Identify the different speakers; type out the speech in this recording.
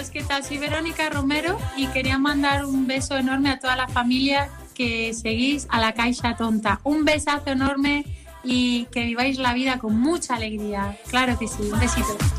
Speaker 1: todos, ¿qué tal? Soy Verónica Romero y quería mandar un beso enorme a toda la familia que seguís a La Caixa Tonta. Un besazo enorme y que viváis la vida con mucha alegría. Claro que sí, un besito.